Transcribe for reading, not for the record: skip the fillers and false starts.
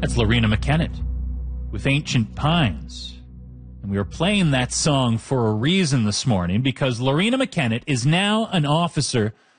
That's Lorena McKennett with Ancient Pines. And we are playing that song for a reason this morning because Lorena McKennett is now an officer